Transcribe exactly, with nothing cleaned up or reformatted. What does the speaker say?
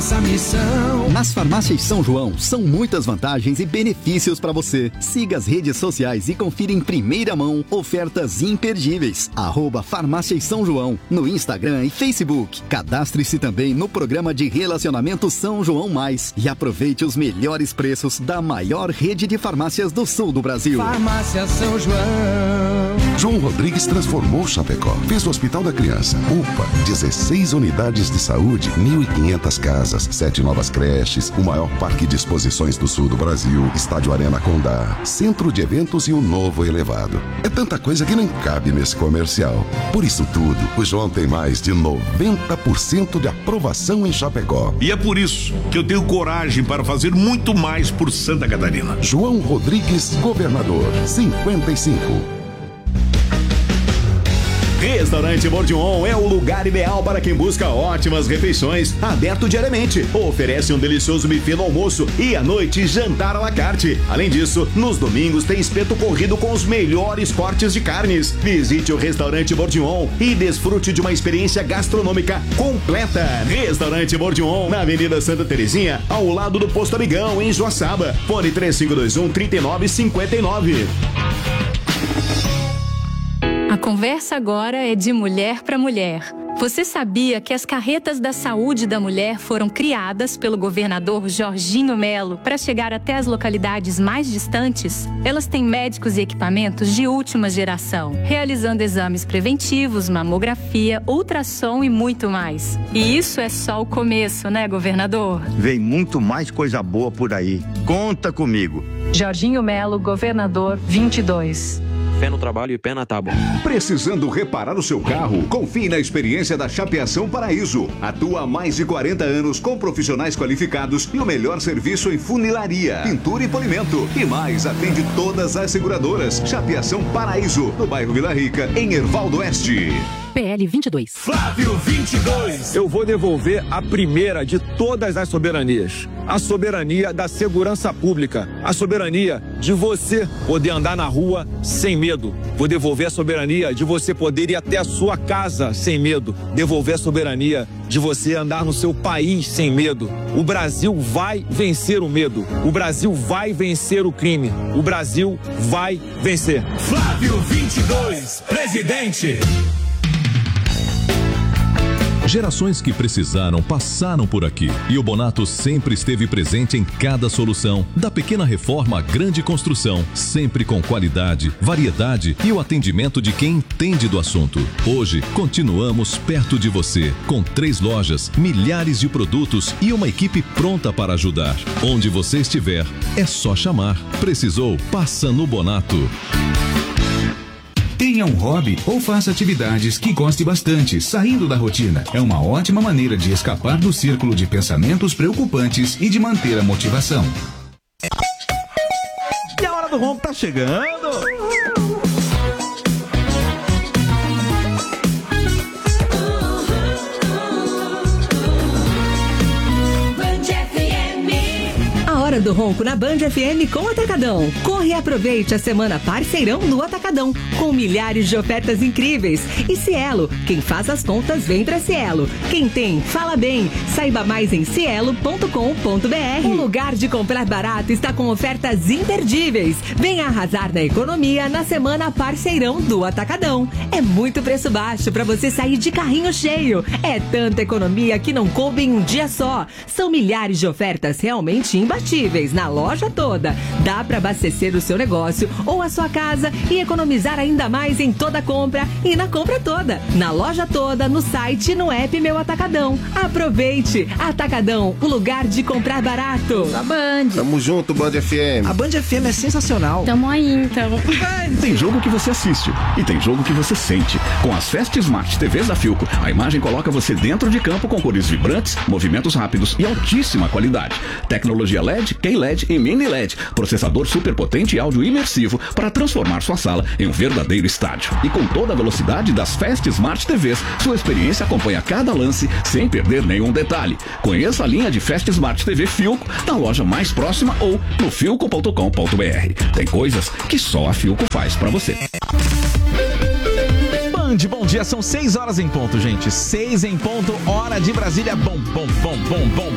nossa missão. Nas farmácias São João, são muitas vantagens e benefícios para você. Siga as redes sociais e confira em primeira mão ofertas imperdíveis. Arroba Farmácias São João, no Instagram e Facebook. Cadastre-se também no programa de relacionamento São João Mais e aproveite os melhores preços da maior rede de farmácias do sul do Brasil. Farmácia São João. João Rodrigues transformou Chapecó. Fez o Hospital da Criança, U P A, dezesseis unidades de saúde, mil e quinhentas casas, sete novas creches, o maior parque de exposições do sul do Brasil, Estádio Arena Condá, centro de eventos e o novo elevado. É tanta coisa que nem cabe nesse comercial. Por isso tudo, o João tem mais de noventa por cento de aprovação em Chapecó. E é por isso que eu tenho coragem para fazer muito mais por Santa Catarina. João Rodrigues, governador, cinquenta e cinco. Restaurante Bordion é o lugar ideal para quem busca ótimas refeições, aberto diariamente. Oferece um delicioso buffet no almoço e à noite jantar à la carte. Além disso, nos domingos tem espeto corrido com os melhores cortes de carnes. Visite o Restaurante Bordion e desfrute de uma experiência gastronômica completa. Restaurante Bordion, na Avenida Santa Terezinha, ao lado do Posto Amigão, em Joaçaba. Fone três cinco dois um, três nove cinco nove. A conversa agora é de mulher para mulher. Você sabia que as carretas da saúde da mulher foram criadas pelo governador Jorginho Melo para chegar até as localidades mais distantes? Elas têm médicos e equipamentos de última geração, realizando exames preventivos, mamografia, ultrassom e muito mais. E isso é só o começo, né, governador? Vem muito mais coisa boa por aí. Conta comigo. Jorginho Melo, governador vinte e dois. Fé no trabalho e pé na tábua. Precisando reparar o seu carro? Confie na experiência da Chapeação Paraíso. Atua há mais de quarenta anos com profissionais qualificados e o melhor serviço em funilaria, pintura e polimento. E mais, atende todas as seguradoras. Chapeação Paraíso, no bairro Vila Rica, em Ervaldo Oeste. P L vinte e dois. Flávio vinte e dois. Eu vou devolver a primeira de todas as soberanias. A soberania da segurança pública. A soberania de você poder andar na rua sem medo. Vou devolver a soberania de você poder ir até a sua casa sem medo. Devolver a soberania de você andar no seu país sem medo. O Brasil vai vencer o medo. O Brasil vai vencer o crime. O Brasil vai vencer. Flávio vinte e dois, presidente. Gerações que precisaram passaram por aqui e o Bonato sempre esteve presente em cada solução, da pequena reforma à grande construção, sempre com qualidade, variedade e o atendimento de quem entende do assunto. Hoje, continuamos perto de você, com três lojas, milhares de produtos e uma equipe pronta para ajudar. Onde você estiver, é só chamar. Precisou? Passa no Bonato. Tenha um hobby ou faça atividades que goste bastante, saindo da rotina. É uma ótima maneira de escapar do círculo de pensamentos preocupantes e de manter a motivação. E a hora do ronco tá chegando! Hora do ronco na Band F M com Atacadão. Corre e aproveite a semana parceirão do Atacadão, com milhares de ofertas incríveis. E Cielo, quem faz as contas vem pra Cielo. Quem tem, fala bem. Saiba mais em cielo ponto com ponto b r. O lugar de comprar barato está com ofertas imperdíveis. Venha arrasar na economia na semana parceirão do Atacadão. É muito preço baixo para você sair de carrinho cheio. É tanta economia que não coube em um dia só. São milhares de ofertas realmente imbatíveis na loja toda. Dá para abastecer o seu negócio ou a sua casa e economizar ainda mais em toda compra e na compra toda. Na loja toda, no site e no app Meu Atacadão. Aproveite! Atacadão, o lugar de comprar barato. A Band. Tamo junto, Band F M. A Band F M é sensacional. Tamo aí, então. Tem jogo que você assiste e tem jogo que você sente. Com as Fast Smart T Vs da Philco, a imagem coloca você dentro de campo com cores vibrantes, movimentos rápidos e altíssima qualidade. Tecnologia L E D, Q L E D e Mini L E D. Processador super potente e áudio imersivo para transformar sua sala em um verdadeiro estádio. E com toda a velocidade das Fast Smart T Vs, sua experiência acompanha cada lance sem perder nenhum detalhe. Conheça a linha de Fast Smart T V Philco na loja mais próxima ou no philco ponto com ponto b r. Tem coisas que só a Philco faz para você. Band, bom dia, são seis horas em ponto, gente. Seis em ponto, hora de Brasília. Bom, bom, bom, bom, bom,